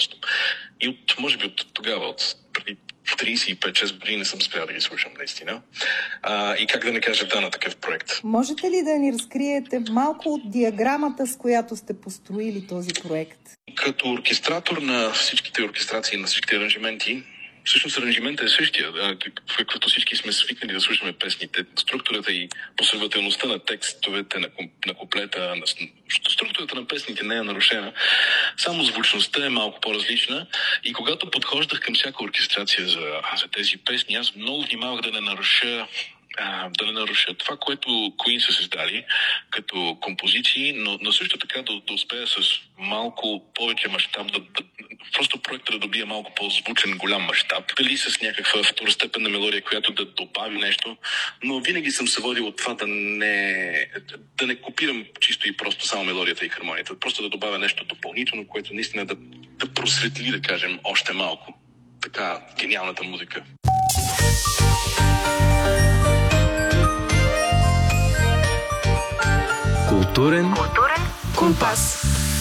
просто. И може би от тогава, от преди 35-6 години не съм спрял да ги слушам наистина. И как да не кажа да на такъв проект. Можете ли да ни разкриете малко от диаграмата, с която сте построили този проект? Като оркестратор на всичките оркестрации, на всичките аранжименти, всъщност аранжиментът е същия, каквото всички сме свикнали да слушаме песните. Структурата и последователността на текстовете, на куплета, структурата на песните не е нарушена. Само звучността е малко по-различна. И когато подхождах към всяка оркестрация за тези песни, аз много внимавах да не наруша това, което Queen са създали като композиции, но също така да успея с малко повече мащаб, просто проекта да добие малко по-звучен, голям мащаб. Дали с някаква второстепенна мелодия, която да добави нещо, но винаги съм се водил от това да не копирам чисто и просто само мелодията и хармонията, просто да добавя нещо допълнително, което наистина да просветли, да кажем, още малко така гениалната музика. Културен компас.